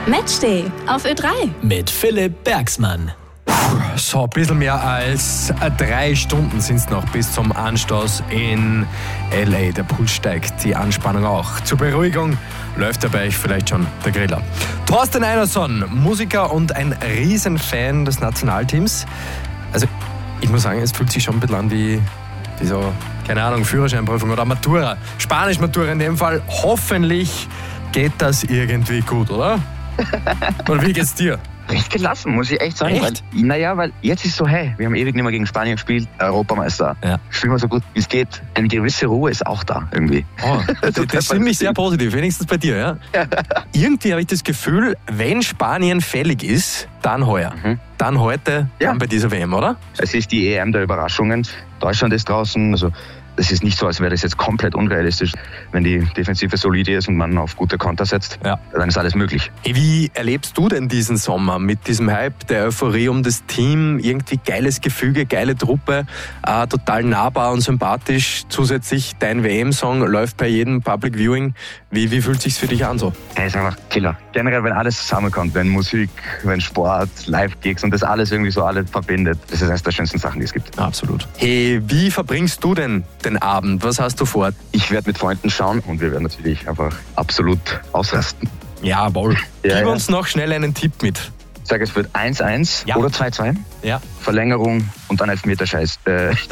Matchday auf Ö3 mit Philipp Bergsmann. So, ein bisschen mehr als 3 Stunden sind es noch bis zum Anstoß in L.A. Der Puls steigt, die Anspannung auch. Zur Beruhigung läuft ja bei euch vielleicht schon der Griller. Thorsten Einerson, Musiker und ein Riesenfan des Nationalteams. Also, ich muss sagen, es fühlt sich schon ein bisschen an wie so, keine Ahnung, Führerscheinprüfung oder Matura. Spanisch-Matura in dem Fall. Hoffentlich geht das irgendwie gut, oder? Oder wie geht's dir? Recht gelassen, muss ich echt sagen. Echt? Weil jetzt ist so, hey, wir haben ewig nicht mehr gegen Spanien gespielt, Europameister. Ja. Spielen wir so gut wie es geht. Eine gewisse Ruhe ist auch da irgendwie. Oh, das stimmt mich sehr positiv, wenigstens bei dir. Ja? Irgendwie habe ich das Gefühl, wenn Spanien fällig ist, dann heuer. Dann heute, dann bei dieser WM, oder? Es ist die EM der Überraschungen. Deutschland ist draußen, also es ist nicht so, als wäre das jetzt komplett unrealistisch. Wenn die Defensive solide ist und man auf gute Konter setzt, dann ist alles möglich. Hey, wie erlebst du denn diesen Sommer mit diesem Hype, der Euphorie um das Team? Irgendwie geiles Gefüge, geile Truppe, total nahbar und sympathisch. Zusätzlich dein WM-Song läuft bei jedem Public Viewing. Wie fühlt sich's für dich an so? Er ist einfach Killer. Generell, wenn alles zusammenkommt, wenn Musik, wenn Sport, Live-Gigs und das alles irgendwie so alles verbindet, das ist eines der schönsten Sachen, die es gibt. Absolut. Hey, wie verbringst du denn den Abend? Was hast du vor? Ich werde mit Freunden schauen und wir werden natürlich einfach absolut ausrasten. Jawohl. Gib uns noch schnell einen Tipp mit. Ich sage, es wird 1-1 oder 2-2. Ja. Verlängerung und dann Elfmeterschießen.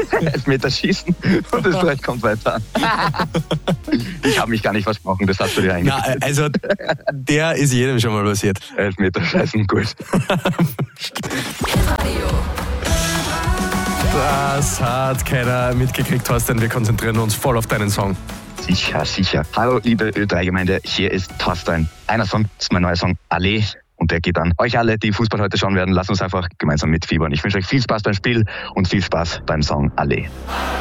Und Österreich kommt weiter. Ich habe mich gar nicht versprochen, das hast du dir eingebaut. Also, der ist jedem schon mal passiert. Elfmeterschießen, gut. Das hat keiner mitgekriegt, Thorsten. Wir konzentrieren uns voll auf deinen Song. Sicher. Hallo, liebe Ö3-Gemeinde, hier ist Thorsten Einerson. Das ist mein neuer Song, Allee. Und der geht an euch alle, die Fußball heute schauen werden. Lasst uns einfach gemeinsam mitfiebern. Ich wünsche euch viel Spaß beim Spiel und viel Spaß beim Song Allee.